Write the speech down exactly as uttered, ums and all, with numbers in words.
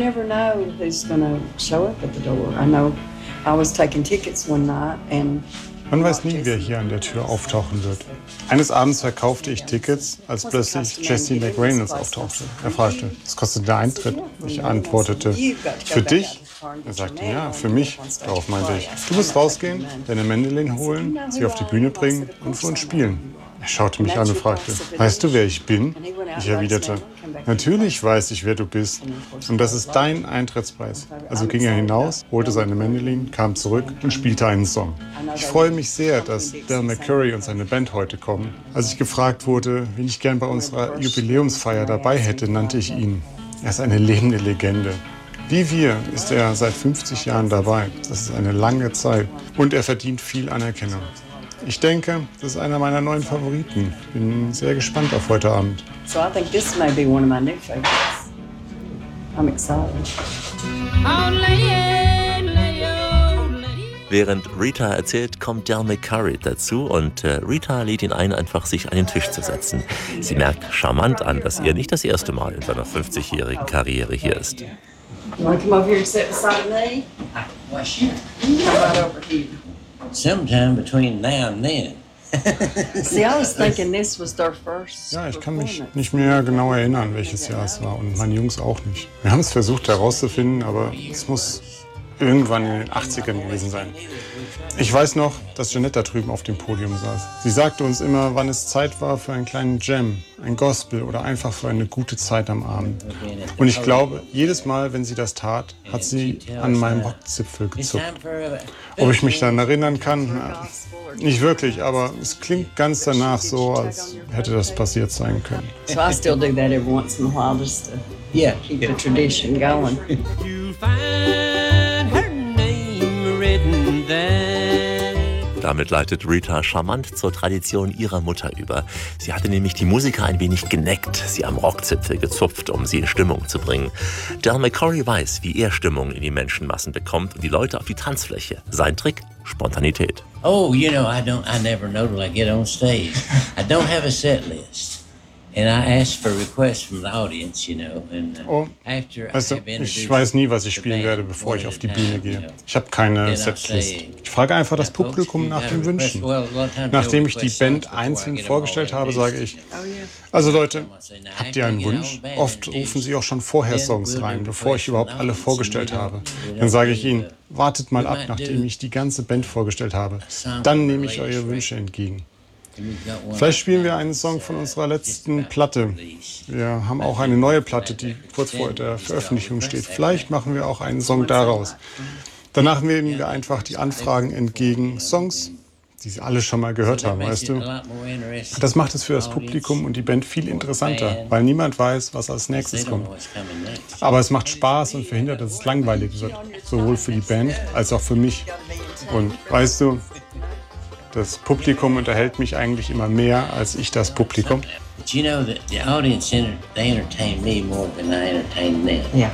never know who's going to show up at the door. I know I was taking tickets one night and Man weiß nie, wer hier an der Tür auftauchen wird. Eines Abends verkaufte ich Tickets, als plötzlich Jesse McReynolds auftauchte. Er fragte, was kostet der Eintritt? Ich antwortete, für dich? Er sagte, ja, für mich. Darauf meinte ich, du musst rausgehen, deine Mandolin holen, sie auf die Bühne bringen und für uns spielen. Er schaute mich an und fragte, weißt du, wer ich bin? Ich erwiderte, natürlich weiß ich, wer du bist. Und das ist dein Eintrittspreis. Also ging er hinaus, holte seine Mandolin, kam zurück und spielte einen Song. Ich freue mich sehr, dass Del McCoury und seine Band heute kommen. Als ich gefragt wurde, wen ich gern bei unserer Jubiläumsfeier dabei hätte, nannte ich ihn. Er ist eine lebende Legende. Wie wir ist er seit fünfzig Jahren dabei. Das ist eine lange Zeit. Und er verdient viel Anerkennung. Ich denke, das ist einer meiner neuen Favoriten. Bin sehr gespannt auf heute Abend. So I think this may be one of my new favorites. I'm excited. Während Rita erzählt, kommt Del McCoury dazu und äh, Rita lädt ihn ein, einfach sich an den Tisch zu setzen. Sie merkt charmant an, dass er nicht das erste Mal in seiner fünfzigjährigen Karriere hier ist. You want to come over here and sit beside me? Why, sure. How about over here? Sometime between now and then. See, I was thinking this was their first. Ja, ich kann mich nicht mehr genau erinnern, welches Jahr es war. Und meine Jungs auch nicht. Wir haben es versucht herauszufinden, aber es muss irgendwann in den achtzigern gewesen sein. Ich weiß noch, dass Jeanette da drüben auf dem Podium saß. Sie sagte uns immer, wann es Zeit war für einen kleinen Jam, ein Gospel oder einfach für eine gute Zeit am Abend. Und ich glaube, jedes Mal, wenn sie das tat, hat sie an meinem Rockzipfel gezupft. Ob ich mich daran erinnern kann? Na, nicht wirklich, aber es klingt ganz danach so, als hätte das passiert sein können. So I still do that every once in a while just to Yeah. keep the tradition going. Damit leitet Rita charmant zur Tradition ihrer Mutter über. Sie hatte nämlich die Musiker ein wenig geneckt, sie am Rockzipfel gezupft, um sie in Stimmung zu bringen. Del McCoury weiß, wie er Stimmung in die Menschenmassen bekommt und die Leute auf die Tanzfläche. Sein Trick? Spontanität. Oh, you know, I don't. I never know till I get on stage. I don't have a set list. And I ask for requests from the audience, you know. And uh, Oh, after weißt du, I have introduced ich weiß nie, was ich the spielen band werde, bevor ich one auf at die a Bühne time, you gehe. know. Ich habe keine Then I'll Setlist. say, Ich frage einfach das "Now, folks, Publikum you nach have den a request?" Wünschen. Well, a lot of times Nachdem they'll ich die request Band songs before I einzeln get them vorgestellt all habe, sage ich, introduced. also Leute, So now habt after ihr I einen get all Wunsch? the band Oft rufen introduced, sie auch schon vorher then Songs we'll rein, do bevor ich requests from überhaupt the alle audience. vorgestellt We don't- habe. we don't Dann sage ich do, ihnen, uh, wartet mal we ab, might nachdem do ich die ganze Band vorgestellt habe. song Dann from nehme the ich latest eure Wünsche record. entgegen. And we've got one Vielleicht spielen wir right einen now Song that's, von uh, unserer just letzten about Platte. released. Wir haben auch eine neue Platte, die kurz vor der Veröffentlichung steht. Vielleicht machen wir auch einen Song daraus. Danach nehmen wir einfach die Anfragen entgegen. Songs, die Sie alle schon mal gehört haben, weißt du. Das macht es für das Publikum und die Band viel interessanter, weil niemand weiß, was als nächstes kommt. Aber es macht Spaß und verhindert, dass es langweilig wird. Sowohl für die Band als auch für mich. Und weißt du, das Publikum unterhält mich eigentlich immer mehr als ich das Publikum. But you know that the audience, enter, they entertain me more than I entertain them. Yeah.